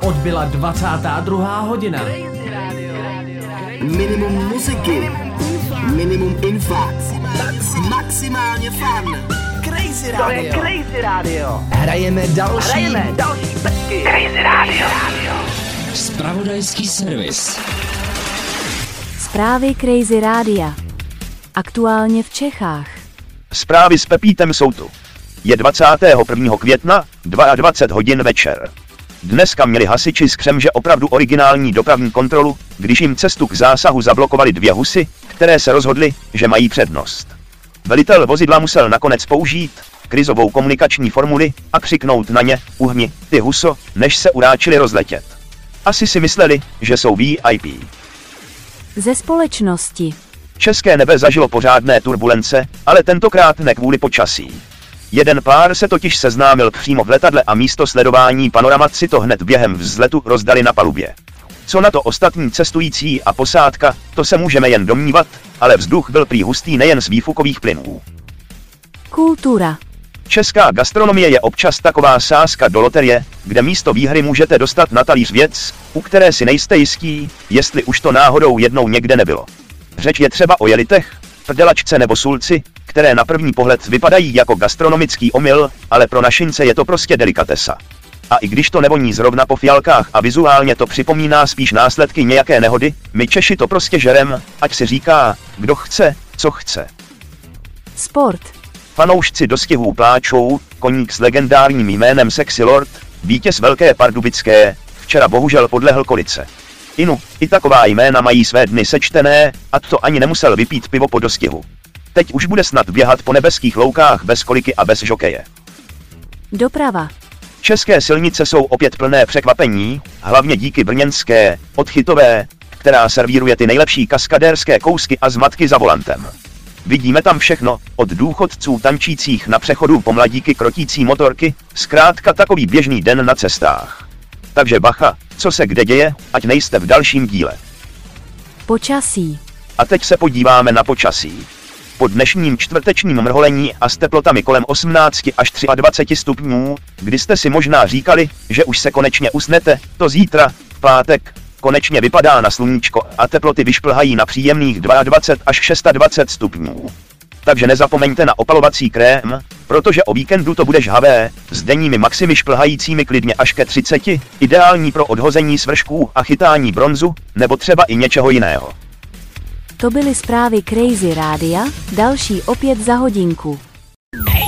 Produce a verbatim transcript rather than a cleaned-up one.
Odbyla dvacátá druhá hodina. Minimum muziky, minimum info, max, maximálně fun. Crazy Radio. To je Crazy Radio. Hrajeme další. Hrajeme další pecky. Crazy Radio. Zpravodajský servis. Zprávy Crazy Rádia. Aktuálně v Čechách. Zprávy s Pepítem jsou tu. Je dvacátého prvního května, dvacet dva hodin večer. Dneska měli hasiči z Křemže opravdu originální dopravní kontrolu, když jim cestu k zásahu zablokovali dvě husy, které se rozhodly, že mají přednost. Velitel vozidla musel nakonec použít krizovou komunikační formuli a křiknout na ně: uhni, ty huso, než se uráčili rozletět. Asi si mysleli, že jsou V I P. Ze společnosti. České nebe zažilo pořádné turbulence, ale tentokrát ne kvůli počasí. Jeden pár se totiž seznámil přímo v letadle a místo sledování panoramat si to hned během vzletu rozdali na palubě. Co na to ostatní cestující a posádka, to se můžeme jen domnívat, ale vzduch byl prý hustý nejen z výfukových plynů. Kultura. Česká gastronomie je občas taková sázka do loterie, kde místo výhry můžete dostat na talíř věc, u které si nejste jistí, jestli už to náhodou jednou někde nebylo. Řeč je třeba o jelitech, prdelačce nebo sulci, které na první pohled vypadají jako gastronomický omyl, ale pro našince je to prostě delikatesa. A i když to nevoní zrovna po fialkách a vizuálně to připomíná spíš následky nějaké nehody, my Češi to prostě žerem, ať si říká, kdo chce, co chce. Sport. Fanoušci dostihů pláčou, koník s legendárním jménem Sexy Lord, vítěz Velké Pardubické, včera bohužel podlehl kolice. Inu, i taková jména mají své dny sečtené, a to ani nemusel vypít pivo po dostihu. Teď už bude snad běhat po nebeských loukách bez koliky a bez žokeje. Doprava. České silnice jsou opět plné překvapení, hlavně díky brněnské, odchytové, která servíruje ty nejlepší kaskadérské kousky a zmatky za volantem. Vidíme tam všechno, od důchodců tančících na přechodu po mladíky krotící motorky, zkrátka takový běžný den na cestách. Takže bacha, co se kde děje, ať nejste v dalším díle. Počasí. A teď se podíváme na počasí. Po dnešním čtvrtečním mrholení a s teplotami kolem osmnáct až dvacet tři stupňů, kdy jste si možná říkali, že už se konečně usnete, to zítra, v pátek, konečně vypadá na sluníčko a teploty vyšplhají na příjemných dvacet dva až dvacet šest stupňů. Takže nezapomeňte na opalovací krém, protože o víkendu to bude žhavé, s denními maximy šplhajícími klidně až ke třiceti, ideální pro odhození svršků a chytání bronzu, nebo třeba i něčeho jiného. To byly zprávy Crazy Rádia, další opět za hodinku.